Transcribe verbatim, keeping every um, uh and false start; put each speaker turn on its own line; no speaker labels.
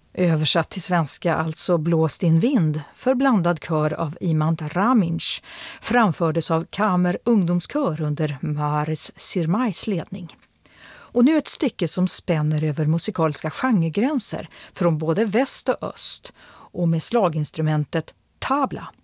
Översatt till svenska alltså Blåst in vind för blandad kör av Imant Raminch framfördes av Kamer ungdomskör under Mares Sirmais ledning. Och nu ett stycke som spänner över musikaliska genregränser från både väst och öst och med slaginstrumentet tabla.